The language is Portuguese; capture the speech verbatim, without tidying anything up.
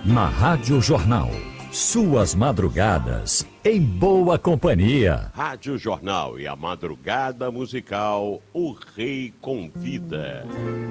na Rádio Jornal. Suas madrugadas em boa companhia. Rádio Jornal e a madrugada musical, o Rei Convida.